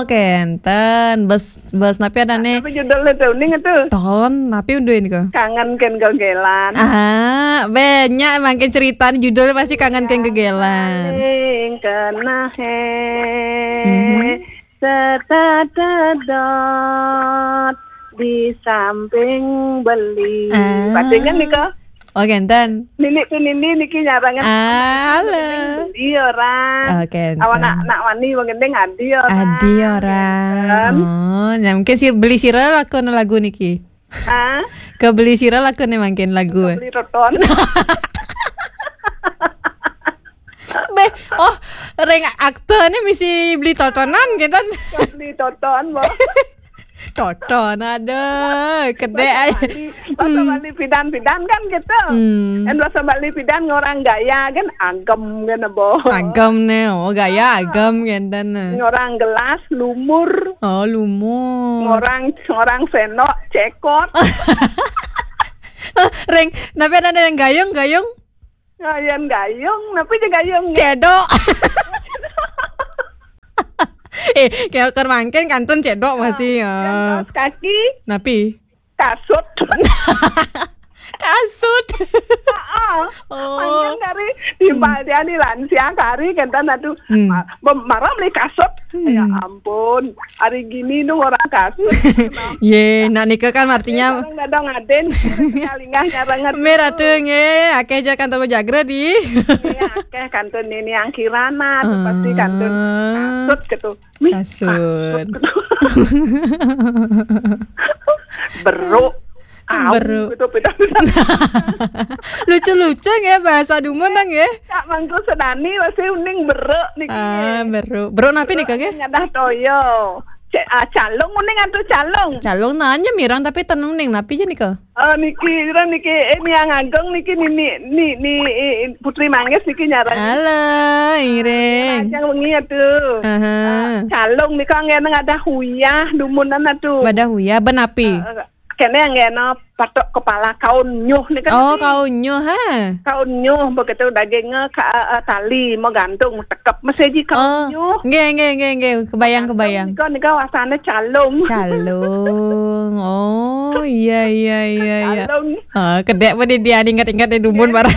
kenten. Bas napi ada nih. Tapi judulnya tuh ning itu. Ton, napi udah ini kok. Kangen ken gegelan. Banyak makin cerita judulnya pasti kangen ken gegelan. Kena setadadot di samping beli. Pastinya nih kok. Oh kenten. Nini niki nyarangan. Halo. Iya orang. Oke. Awan nak wani wong gendeng adi orang. Adi orang. Oh, nah mungkin sih beli sira laku lagu niki. Kebeli sira laku nih makin lagu. Beli roton. Reng aktor nih mesti beli totonan gitu. Beli toton, Bo. Toton ada kedai aja. Bahasa Bali pidan-pidan kan gitu. En bahasa Bali pidan orang gaya kan agam kan Bo. Agam nih, gaya agam kan. Orang gelas lumur. Oh, lumur. Orang senok cekot. Reng, tapi ada yang gayung. Yang gayung, tapi je gayung. Cedok. Kayak mangken kanton cedok masih ya. Kaos kaki. Napi? Kasut. Kasut. Mangken dari dia di lansia kari kentan aduh. Marah beli kasut. Ya ampun, hari gini nu orang kasut. Ye, nak nikah kan artinya ngadong aden kalingah nyarangan. Merah tuh nge, akeh aja kantor jagra di. Iya, akeh kantor ini yang kirana tuh pasti kantor kasut gitu. Kasut. Beruk. Gitu beda-beda. Lucu-lucu ya bahasa Dumon nang ya. Kak mangku sedani masih uning beruk niki. Beruk napi nih kage? Nyadah toyo. Calung uning atuh calung. Calung nanya mirang tapi tenung ning napi je nih kok. Niki ini yang ageng niki ni Putri Manggis niki nyaran. Halo, Ireng. Yang wengi atuh. Calung nika ngene ada huyah dumunan atuh. Wadah huyah benapi. Kene yang ngene patok kepala kaun nyuh nih kan. Oh, kaun nyuh ha. Kaun nyuh begitu dagingnya tali mau gantung tekep meseji kaun nyuh. Nggih, kebayang. Nika wasane calung. Calung. Oh, iya. Calung. Kedek apa dia ingat-ingat di Dumun barang.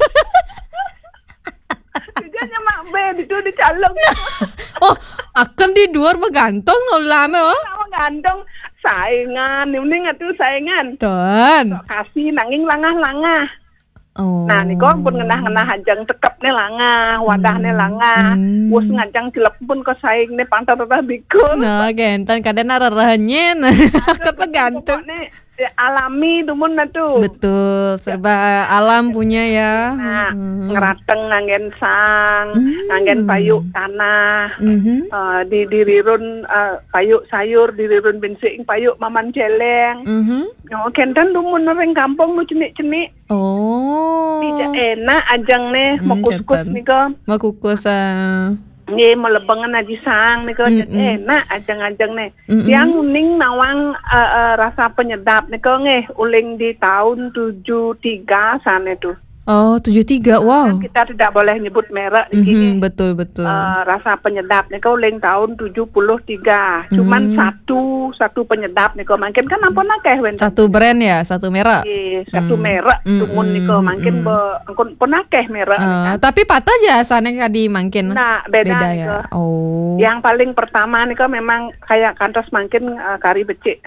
Dia mak be di calung. Oh, akan di luar begantung no lama. Sama gantung. Saingan, ini ngatu saingan. Don. Kasih nanging langah-langah. Oh. Nah, niko pun ngenah-ngenah hajang tekep nih langah, wadah nih langah. Wus ngajang cilep pun ke saing nih pantat tetap bikun. Nah, gentan kadang arah-arahnya kepegantung. Alami dumun tuh. Betul, serba alam punya ya. Nah, ngerateng nganggen sang, nganggen payuk tanah, dirirun payuk sayur, dirirun bensing payuk maman celeng. Kenten dumun nering kampung nu cenik-cenik. Oh. Tidak enak ajang nih, mau kus-kus nih kok. Mau kukus Nggih melebengan aji sang nih kok enak ajang-ajang nih. Yang uning nawang rasa penyedap nih kok nggih uling di tahun 73 sana tuh. Oh, 73. Wow. Kan kita tidak boleh nyebut merek di sini. Betul. Rasa penyedap nih kok uling tahun 73. Cuman satu penyedap nih kok makin kan ampun akeh wen. Satu brand ya, satu merek. Satu merek tumun nih kok makin pun akeh merek. Tapi patah jasane kadi makin. Nah, beda ya. Oh. Yang paling pertama nih kok memang kayak kantos makin kari becik.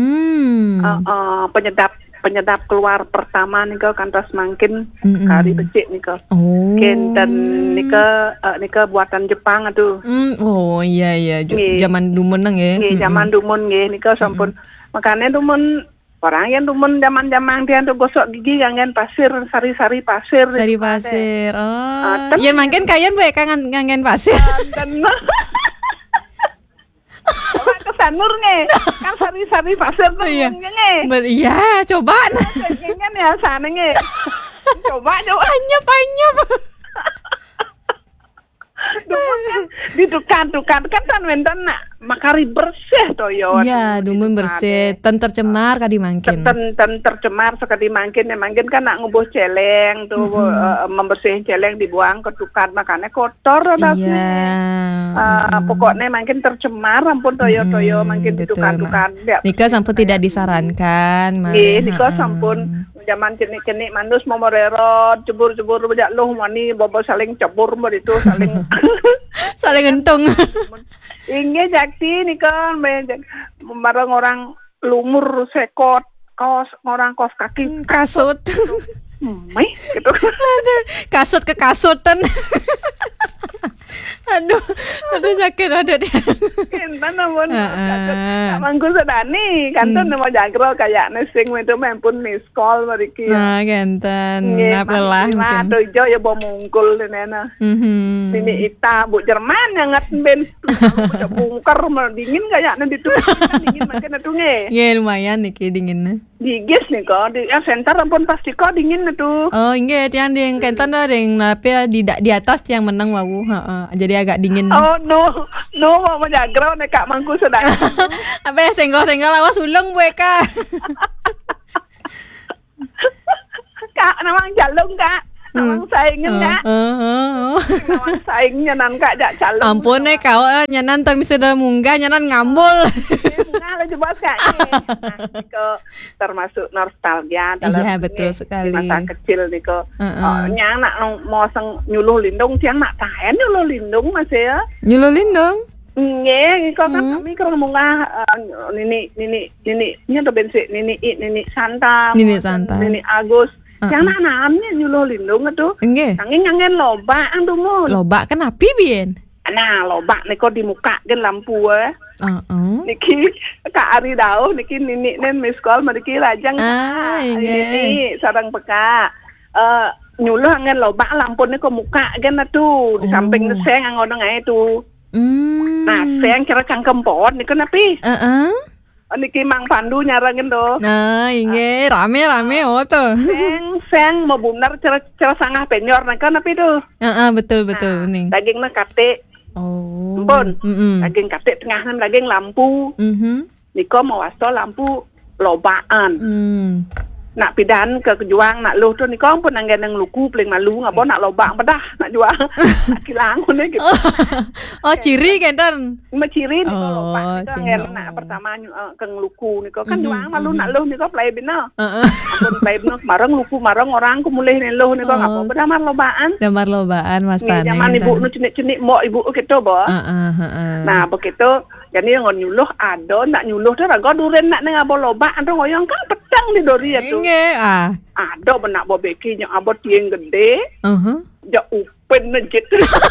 Penyedap keluar pertama nih kok kantos makin kari becik nih kok. Oh. Kenten nih kok buatan Jepang atuh. Oh iya. Zaman dumun nang ya. Zaman dumun nggih nih kok sampun. Makanya dumun orang yang dumun zaman-zaman dia tuh gosok gigi ngangen pasir, sari-sari pasir. Sari pasir. Oh. Yen mangken kayen bae ngangen pasir. Coba ke sanur nge, kan sari-sari pasir tuh nge. Iya, coba. Kan ya sana nge. Coba. Anyep. Didukan kan tan wenten nak makari bersih toyo. Iya, dumun bersih, ten tercemar kadi mangkin. Ten tercemar sekali mangkin kan nak ngubuh celeng tuh membersih celeng dibuang ke tukar makanya kotor rasanya. Pokoknya makin tercemar ampun toyo makin dukan-dukan. Nika sampun tidak disarankan. Nggih, nika sampun zaman cenik-cenik manus momorerot cebur-cebur bejak loh mani bobo saling cebur itu saling saling entung. Inge jakti nika bareng orang lumur sekot orang kos kaki kasut. Gitu. Kasut ke kasutan. aduh sakit ada dia. Kinten namun mangku sedani kanton mau jagro kayak nesing itu mempun miss call mriki. Nah, kinten. Apalah mungkin. Aduh ijo ya bo mungkul nena. Sini ita Bu Jerman yang ngat ben bungker dingin kayaknya dingin makin atunge. Ya lumayan niki dinginnya. Digis nih kok di center ampun pasti kok dingin itu. Oh inget yang di kentan ada yang di atas yang menang mau jadi agak dingin. Oh no mau jagro nek kak mangku sedang. Apa ya senggol awas ulung bu Eka. Kak namang jalung kak. Namang saingin kak. Namang saingnya nan kak jak calung. Ampun kau nyanan tak bisa dah munggah nyanan ngambul. Nah coba kak. Termasuk nostalgia dalam betul sekali. Masa kecil nih kok. Nyang nak mau nyuluh lindung tiang nak tahan nyuluh lindung masih ya. Nyuluh lindung. Nggih, kok kan kami kalau munggah nini nya bensin nini Santa. Nini Agus. Yang namanya nyuluh lindung itu. Nggih. Nanging ngangen loba andumun. Loba kan api bien. Nah, loba niko di muka gen lampu Niki Kak Ari Dau niki nini nen miss call mriki lajang. Ini sarang peka. Nyuluh ngangen loba lampu niko muka gen atuh di samping seng angon ngae tuh. Nah, seng kira cangkem pohon niko napi. Niki Mang Pandu nyarangin do. Nah, inge rame tuh. Seng mau benar cara sangah penyor naka napi tuh. Betul ning. Dagingnya kate. Oh. Ampun. Daging kate tengahan daging lampu. Niko mau wasto lampu lobaan. Nak pidan ke kejuang nak luh tu niko pun nanggen nang luku paling malu ngapa nak lobang pedah nak jual. Nak kilang ngene gitu. Oh, ciri kenten. Ciri niko lobang itu ngen nak pertama keng luku niko kan juang malu nak luh niko play bina. Pun play bina marang luku marang orang ku mulih nen luh niko ngapa pedah mar lobaan. Damar lobaan Mas Tane. Zaman ibu nu cenik-cenik mbok ibu gitu bo. Nah, begitu jadi ngon nyuluh ado nak nyuluh tu rago duren nak nang abo lobaan tu ngoyong kan pedang di dori tu. Ado benak bobeki yang abot tieng gede. Ja upen nejit.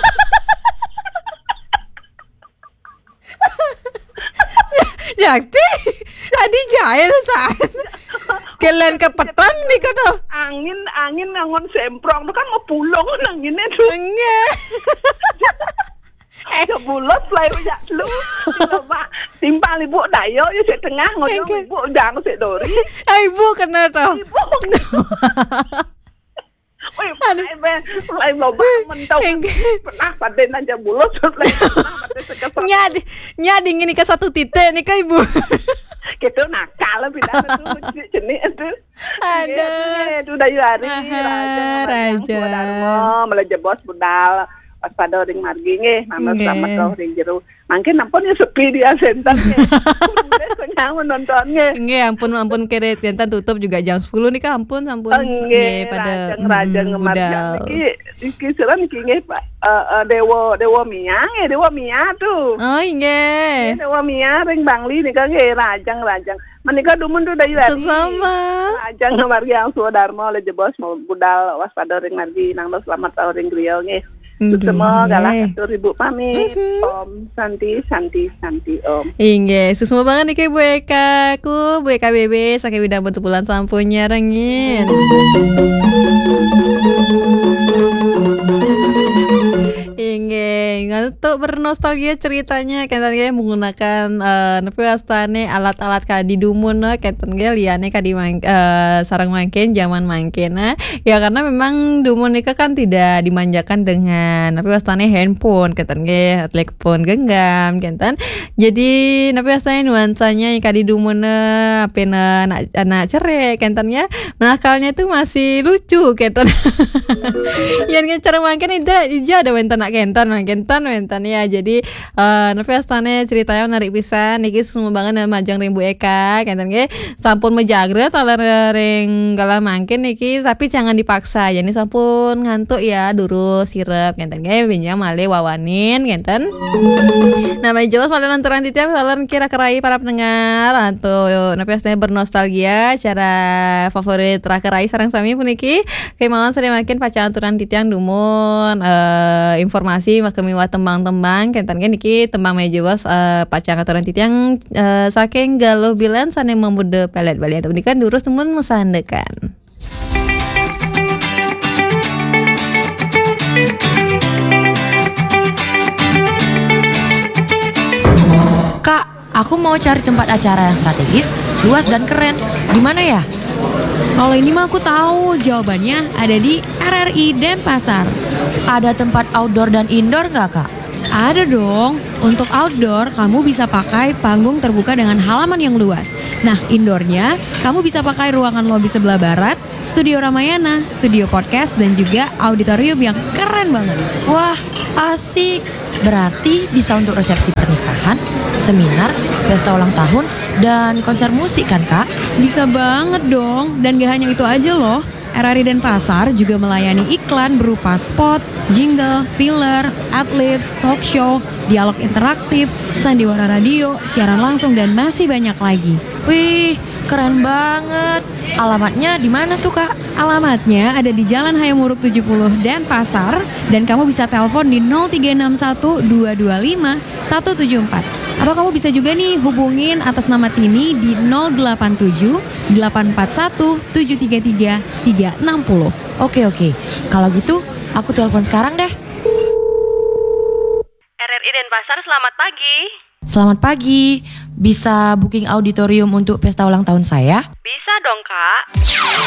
Jakti adi jahil saan. Kelen ke petang nih kata. Angin ngangon semprong tu kan mau pulong anginnya tu. Enggak. Bulat play banyak lu. Timpal ibu dayo ya sik tengah ngono ibu udang sik dori. Ibu kena to. Ibu. Woi, play loba mentau. Pernah paden aja bulat play. Nya dingin ke satu titik nih ke ibu. Gitu nakal pindah tu jenis tu. Aduh, dayu hari raja. Meleje bos budal. Waspada ring margi nggih, mama selamat kau ring jero. Mangke nampun ya sepi dia sentan nggih. Kenyang menonton nggih. Nggih, ampun kere sentan tutup juga jam 10 nih Kak, ampun. Nggih, pada raja ngemarga iki seran iki nggih Pak. Dewa Mia tuh. Oh, nggih. Dewa Mia ring Bangli nika nggih rajang. Menika dumun tu dari lari. Sama. Rajang margi yang Sudarmo le jebos mau budal waspada ring margi nang selamat tau ring griya nggih. Semua galak atur ibu pamit. Om Santi Om. Inge, susmo banget nih Bu Eka. Bu Eka Bebe saking widang bentuk bulan sampunya rengin. Inge, ngantuk bernostalgia ceritanya kenten ge menggunakan nepi wastane alat-alat kadi dumun kenten ge liane kadi sarang mangken zaman mangken ya karena memang dumun nikah kan tidak dimanjakan dengan nepi wastane handphone kenten ge telepon genggam kenten. Jadi nepi wastane nuansanya kadi dumun apena anak cerek kenten ya. Menakalnya itu masih lucu kenten. Yang cara mangken ida ada wenten kentan kentan ya. Jadi nepi astane ceritanya menarik pisan niki semua banget Majang Rimbu Eka kentan ge sampun mejagre taler ring gala mangkin niki tapi jangan dipaksa. Jadi sampun ngantuk ya duru sirep kentan ge benjang male wawanin kentan. Nama Jawa paling lanturan titiap saluran kira kerai para pendengar atau nepi astane bernostalgia cara favorit terakerai sareng sami puniki kemauan sering makin pacaran aturan titiang dumun informasi makemiwa tembang-tembang kentan gen niki tembang meja bos pacaran aturan titiang saking galuh bilan sane memude pelet bali atau kan durus temun mesandekan. Kak, aku mau cari tempat acara yang strategis, luas dan keren. Di mana ya? Kalau ini mah aku tahu jawabannya ada di RRI Denpasar. Ada tempat outdoor dan indoor nggak, Kak? Ada dong. Untuk outdoor, kamu bisa pakai panggung terbuka dengan halaman yang luas. Nah, indoornya, kamu bisa pakai ruangan lobi sebelah barat, studio Ramayana, studio podcast, dan juga auditorium yang keren banget. Wah, asik. Berarti bisa untuk resepsi pernikahan, seminar, pesta ulang tahun, dan konser musik kan, Kak? Bisa banget dong. Dan gak hanya itu aja loh. RRI Denpasar juga melayani iklan berupa spot, jingle, filler, adlibs, talk show, dialog interaktif, sandiwara radio, siaran langsung, dan masih banyak lagi. Wih, keren banget. Alamatnya di mana tuh, Kak? Alamatnya ada di Jalan Hayamuruk 70 Denpasar dan kamu bisa telepon di 0361 225 174. Atau kamu bisa juga nih hubungin atas nama Tini di 087 841 733 360. Oke. Kalau gitu, aku telepon sekarang deh. RRI Denpasar, selamat pagi. Selamat pagi. Bisa booking auditorium untuk pesta ulang tahun saya? Bisa dong, Kak.